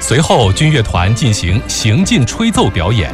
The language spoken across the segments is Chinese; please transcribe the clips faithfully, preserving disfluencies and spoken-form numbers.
随后，军乐团进行行进吹奏表演。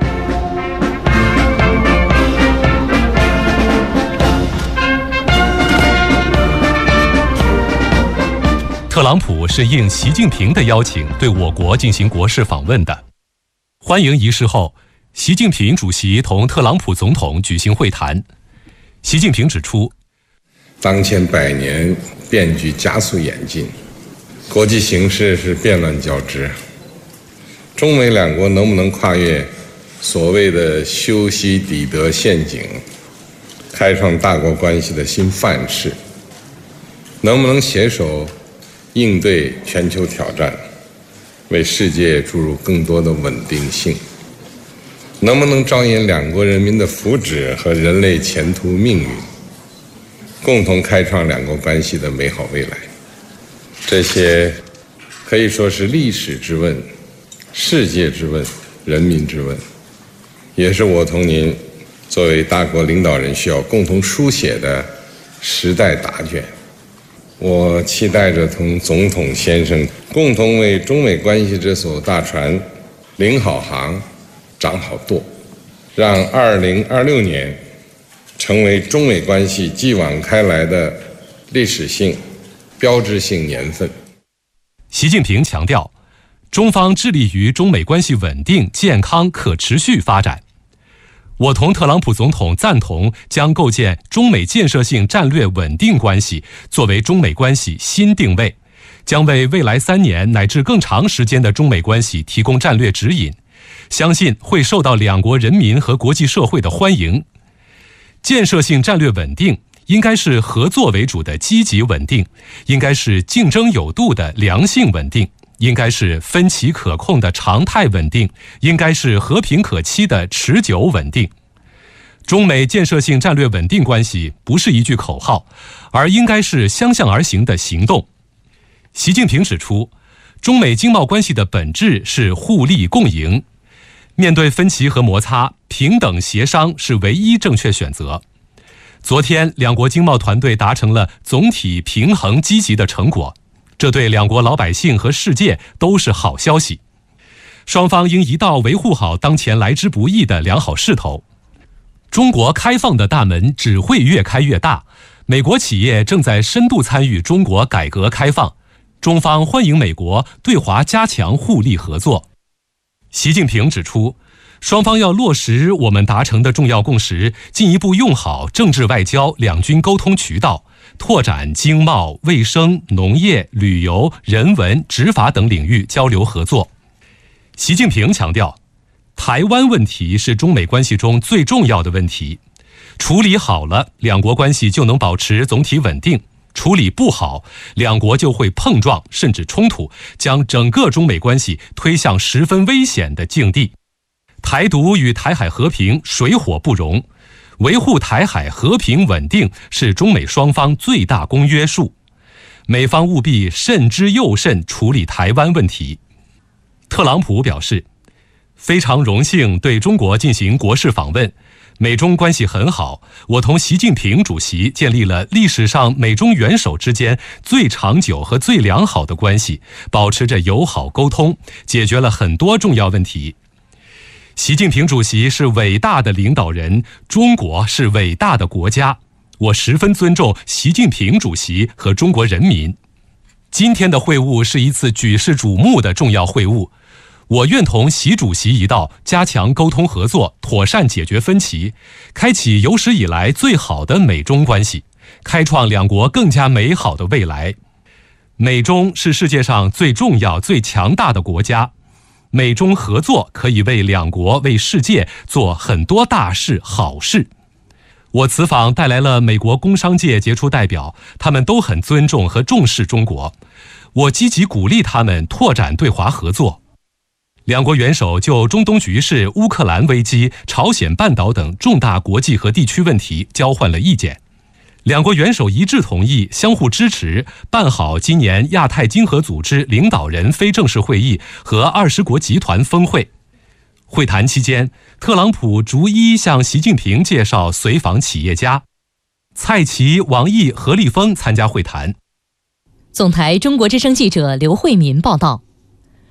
特朗普是应习近平的邀请对我国进行国事访问的。欢迎仪式后，习近平主席同特朗普总统举行会谈。习近平指出， 当前百年变局加速演进，国际形势是变乱交织，中美两国能不能跨越所谓的修昔底德陷阱，开创大国关系的新范式，能不能携手应对全球挑战，为世界注入更多的稳定性，能不能着眼两国人民的福祉和人类前途命运，共同开创两国关系的美好未来。这些可以说是历史之问、世界之问、人民之问，也是我同您作为大国领导人需要共同书写的时代答卷。我期待着同总统先生共同为中美关系这艘大船领好航、掌好舵，让二零二六年成为中美关系继往开来的历史性、标志性年份。 习近平强调，中方致力于中美关系稳定、健康、可持续发展。我同特朗普总统赞同将构建中美建设性战略稳定关系作为中美关系新定位，将为未来三年乃至更长时间的中美关系提供战略指引，相信会受到两国人民和国际社会的欢迎。建设性战略稳定应该是合作为主的积极稳定，应该是竞争有度的良性稳定，应该是分歧可控的常态稳定，应该是和平可期的持久稳定。中美建设性战略稳定关系不是一句口号，而应该是相向而行的行动。习近平指出，中美经贸关系的本质是互利共赢，面对分歧和摩擦，平等协商是唯一正确选择。昨天，两国经贸团队达成了总体平衡积极的成果，这对两国老百姓和世界都是好消息。双方应一道维护好当前来之不易的良好势头。中国开放的大门只会越开越大，美国企业正在深度参与中国改革开放，中方欢迎美国对华加强互利合作。习近平指出，双方要落实我们达成的重要共识，进一步用好政治外交两军沟通渠道，拓展经贸、卫生、农业、旅游、人文、执法等领域交流合作。习近平强调，台湾问题是中美关系中最重要的问题，处理好了，两国关系就能保持总体稳定；处理不好，两国就会碰撞甚至冲突，将整个中美关系推向十分危险的境地。台独与台海和平水火不容，维护台海和平稳定是中美双方最大公约数，美方务必慎之又慎处理台湾问题。特朗普表示，非常荣幸对中国进行国事访问，美中关系很好，我同习近平主席建立了历史上美中元首之间最长久和最良好的关系，保持着友好沟通，解决了很多重要问题。习近平主席是伟大的领导人，中国是伟大的国家，我十分尊重习近平主席和中国人民。今天的会晤是一次举世瞩目的重要会晤，我愿同习主席一道加强沟通合作，妥善解决分歧，开启有史以来最好的美中关系，开创两国更加美好的未来。美中是世界上最重要、最强大的国家，美中合作可以为两国、为世界做很多大事、好事。我此访带来了美国工商界杰出代表，他们都很尊重和重视中国，我积极鼓励他们拓展对华合作。两国元首就中东局势、乌克兰危机、朝鲜半岛等重大国际和地区问题交换了意见。两国元首一致同意相互支持，办好今年亚太经合组织领导人非正式会议和二十国集团峰会。会谈期间，特朗普逐一向习近平介绍随访企业家，蔡奇、王毅、何立峰参加会谈。 总台中国之声记者刘慧民报道。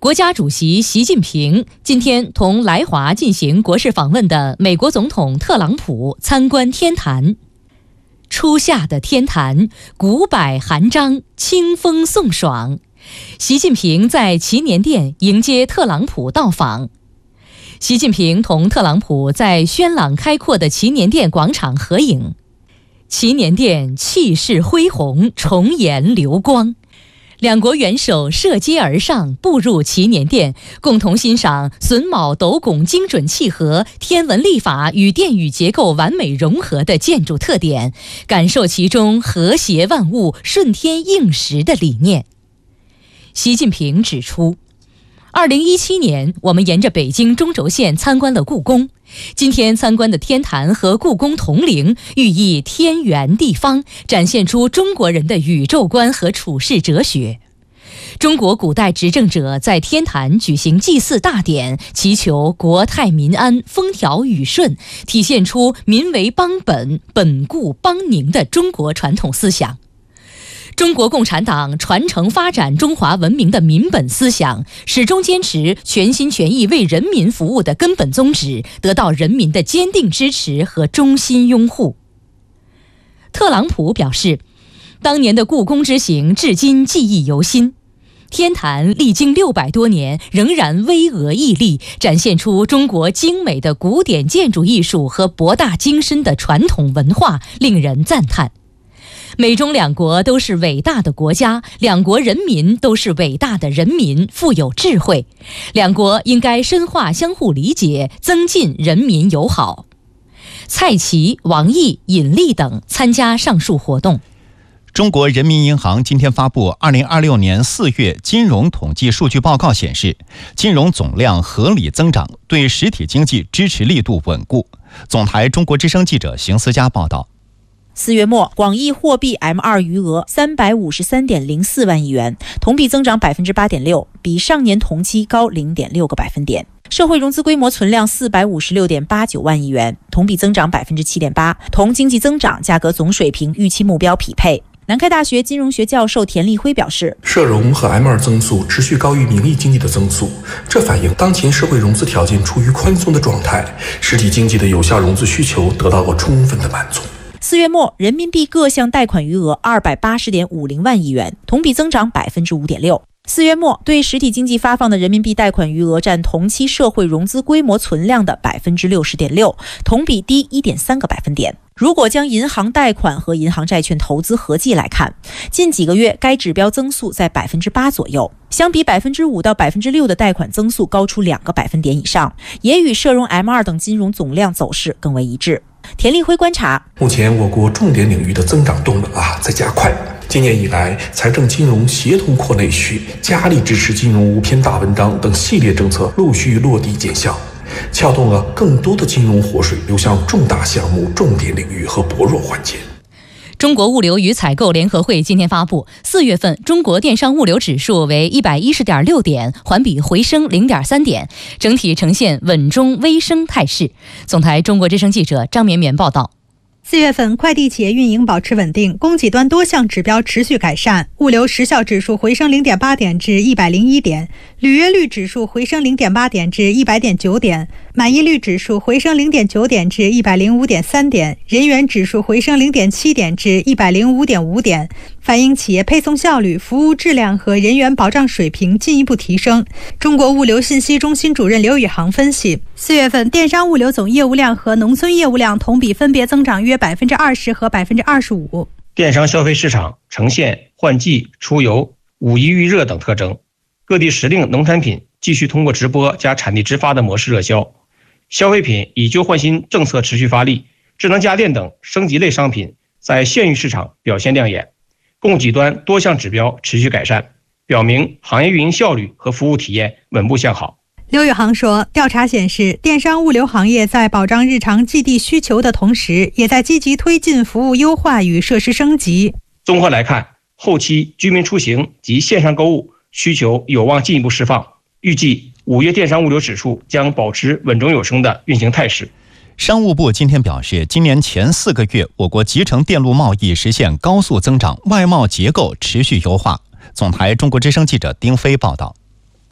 国家主席习近平今天同来华进行国事访问的美国总统特朗普参观天坛。初夏的天坛，古柏含章，清风送爽。习近平在祈年殿迎接特朗普到访。习近平同特朗普在轩朗开阔的祈年殿广场合影。祈年殿气势恢宏，重颜流光。两国元首涉阶而上，步入祈年殿，共同欣赏榫卯斗拱精准契合、天文历法与殿宇结构完美融合的建筑特点，感受其中和谐万物、顺天应时的理念。习近平指出，二零一七年我们沿着北京中轴线参观了故宫，今天参观的天坛和故宫同龄，寓意天圆地方，展现出中国人的宇宙观和处世哲学。中国古代执政者在天坛举行祭祀大典，祈求国泰民安、风调雨顺，体现出民为邦本、本固邦宁的中国传统思想。中国共产党传承发展中华文明的民本思想，始终坚持全心全意为人民服务的根本宗旨，得到人民的坚定支持和衷心拥护。特朗普表示，当年的故宫之行至今记忆犹新。天坛历经六百多年，仍然巍峨屹立，展现出中国精美的古典建筑艺术和博大精深的传统文化，令人赞叹。美中两国都是伟大的国家，两国人民都是伟大的人民，富有智慧。两国应该深化相互理解，增进人民友好。蔡奇、王毅、尹力等参加上述活动。 中国人民银行今天发布二零二六年四月金融统计数据报告显示，金融总量合理增长，对实体经济支持力度稳固。总台中国之声记者邢思佳报道。 四月末，广义货币 M 二 余额三百五十三点零四万亿元，同比增长百分之八点六，比上年同期高零点六个百分点。社会融资规模存量四百五十六点八九万亿元，同比增长百分之七点八，同经济增长、价格总水平预期目标匹配。南开大学金融学教授田立辉表示， 社融和 M 二 增速持续高于名义经济的增速，这反映当前社会融资条件处于宽松的状态，实体经济的有效融资需求得到了充分的满足。 四月末，人民币各项贷款余额二百八十点五零万亿元，同比增长百分之五点六。四月末，对实体经济发放的人民币贷款余额占同期社会融资规模存量的百分之六十点六，同比低一点三个百分点。如果将银行贷款和银行债券投资合计来看，近几个月该指标增速在百分之八左右，相比百分之五到百分之六的贷款增速高出两个百分点以上，也与社融 M 二 等金融总量走势更为一致。田立辉观察， 目前我国重点领域的增长动能啊在加快。今年以来，财政金融协同扩内需、加力支持金融无篇大文章等系列政策陆续落地见效，撬动了更多的金融活水流向重大项目、重点领域和薄弱环节。 中国物流与采购联合会今天发布，四月份中国电商物流指数为一百一十点六点，环比回升零点三点，整体呈现稳中微升态势。总台中国之声记者张绵绵报道。 四月份，快递企业运营保持稳定，供给端多项指标持续改善，物流时效指数回升零点八点至一百零一点，履约率指数回升零点八点至一百点九点，满意率指数回升零点九点至一百零五点三点，人员指数回升零点七点至一百零五点五点，反映企业配送效率、服务质量和人员保障水平进一步提升。中国物流信息中心主任刘宇航分析，四月份电商物流总业务量和农村业务量同比分别增长约百分之二十和百分之二十五。 电商消费市场呈现换季、出游、五一预热等特征，各地时令农产品继续通过直播加产地直发的模式热销，消费品以旧换新政策持续发力，智能家电等升级类商品在县域市场表现亮眼，供给端多项指标持续改善，表明行业运营效率和服务体验稳步向好。 刘宇航说，调查显示，电商物流行业在保障日常寄递需求的同时，也在积极推进服务优化与设施升级。 综合来看，后期居民出行及线上购物需求有望进一步释放，预计五月电商物流指数将保持稳中有升的运行态势。 商务部今天表示，今年前四个月，我国集成电路贸易实现高速增长，外贸结构持续优化。总台中国之声记者丁飞报道。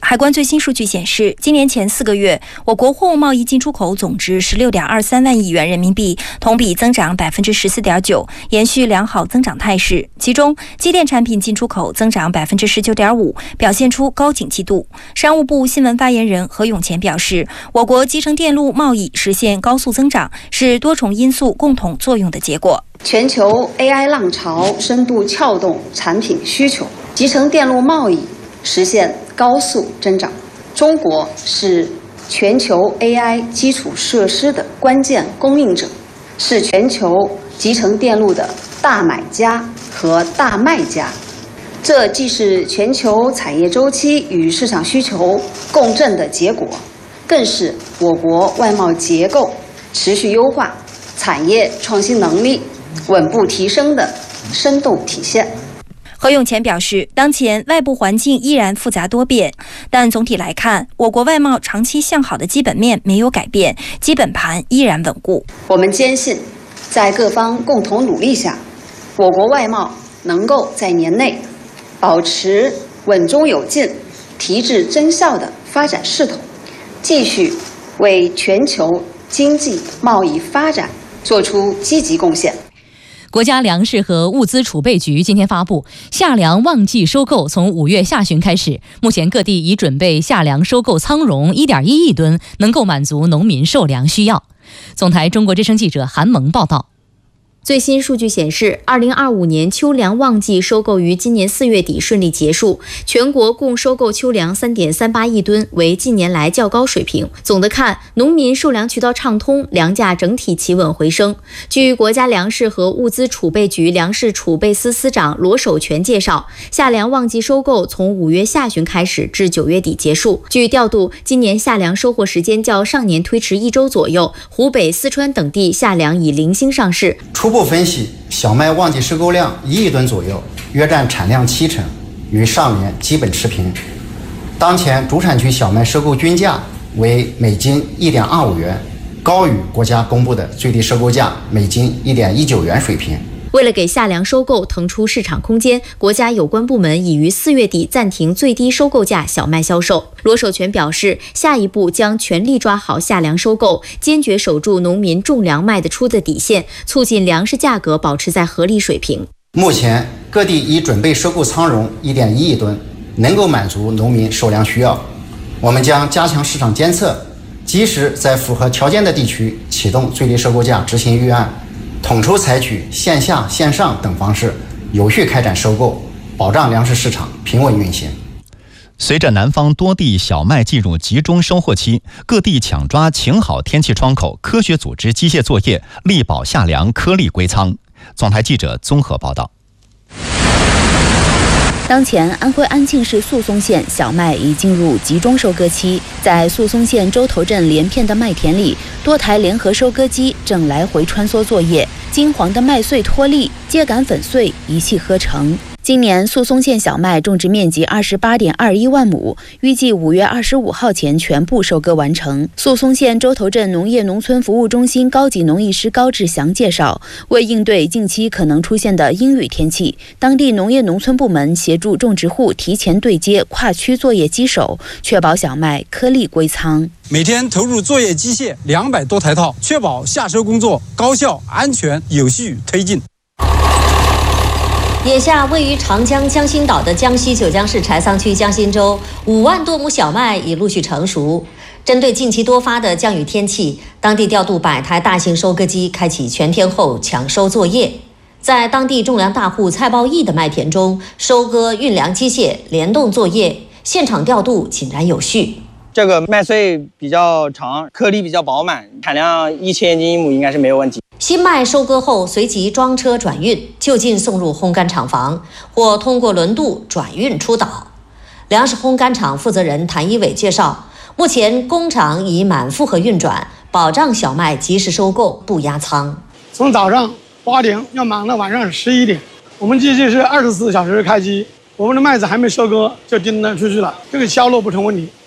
海关最新数据显示，今年前四个月，我国货物贸易进出口总值十六点二三万亿元人民币，同比增长百分之十四点九，延续良好增长态势。其中，机电产品进出口增长百分之十九点五，表现出高景气度。商务部新闻发言人何永乾表示，我国集成电路贸易实现高速增长，是多重因素共同作用的结果。 全球 A I 浪潮深度撬动产品需求，集成电路贸易实现高速增长。中国是全球 A I 基础设施的关键供应者，是全球集成电路的大买家和大卖家。这既是全球产业周期与市场需求共振的结果，更是我国外贸结构持续优化、产业创新能力稳步提升的生动体现。 何永乾表示，当前外部环境依然复杂多变，但总体来看，我国外贸长期向好的基本面没有改变，基本盘依然稳固。 我们坚信，在各方共同努力下，我国外贸能够在年内保持稳中有进、提质增效的发展势头，继续为全球经济贸易发展做出积极贡献。 国家粮食和物资储备局今天发布，夏粮旺季收购从五月下旬开始，目前各地已准备夏粮收购仓容一点一亿吨，能够满足农民受粮需要。总台中国之声记者韩萌报道。 最新数据显示，二零二五年秋粮旺季收购于今年四月底顺利结束，全国共收购秋粮 三点三八亿吨，为近年来较高水平。总的看，农民受粮渠道畅通，粮价整体企稳回升。据国家粮食和物资储备局粮食储备司司长罗守全介绍，夏粮旺季收购从五月下旬开始至九月底结束。据调度，今年夏粮收获时间较上年推迟一周左右，湖北、四川等地夏粮已零星上市。 初步分析，小麦旺季收购量一亿吨左右，约占产量七成，与上年基本持平。当前主产区小麦收购均价为每斤一点二五元，高于国家公布的最低收购价每斤一点一九元水平。 为了给夏粮收购腾出市场空间，国家有关部门已于四月底暂停最低收购价小麦销售。罗守全表示，下一步将全力抓好夏粮收购，坚决守住农民种粮卖得出的底线，促进粮食价格保持在合理水平。 目前各地已准备收购仓容一点一亿吨，能够满足农民收粮需要。我们将加强市场监测，及时在符合条件的地区启动最低收购价执行预案，统筹采取线下、线上等方式，有序开展收购，保障粮食市场平稳运行。 随着南方多地小麦进入集中收获期，各地抢抓晴好天气窗口，科学组织机械作业，力保夏粮颗粒归仓。总台记者综合报道。 当前，安徽安庆市宿松县小麦已进入集中收割期，在宿松县洲头镇连片的麦田里，多台联合收割机正来回穿梭作业，金黄的麦穗脱粒，秸秆粉碎，一气呵成。今年宿松县小麦种植面积二十八点二一万亩，预计五月二十五号前全部收割完成。宿松县洲头镇农业农村服务中心高级农艺师高志祥介绍，为应对近期可能出现的阴雨天气，当地农业农村部门协助种植户提前对接跨区作业机手，确保小麦颗粒归仓。 每天投入作业机械两百多台套，确保夏收工作高效、安全、有序推进。 眼下位于长江江心岛的江西九江市柴桑区江心洲五万多亩小麦已陆续成熟。针对近期多发的降雨天气，当地调度百台大型收割机开启全天候抢收作业。在当地种粮大户蔡报义的麦田中，收割运粮机械联动作业，现场调度井然有序。 这个麦穗比较长，颗粒比较饱满，产量一千斤一亩应该是没有问题。 新麦收割后，随即装车转运，就近送入烘干厂房，或通过轮渡转运出岛。粮食烘干厂负责人谭一伟介绍，目前工厂已满负荷运转，保障小麦及时收购，不压仓。 从早上八点要忙到晚上十一点，我们机器是二十四小时开机，我们的麦子还没收割就订单出去了，这个销路不成问题。